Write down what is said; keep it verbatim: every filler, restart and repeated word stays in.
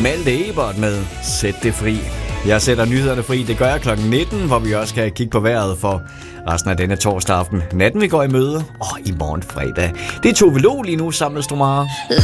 Malte Ebert med Sæt det fri. Jeg sætter nyhederne fri, det gør jeg klokken nitten, hvor vi også kan kigge på vejret for resten af denne torsdag aften. Natten vi går i møde, og i morgen fredag. Det er Tove Lo lige nu sammen med Stromare.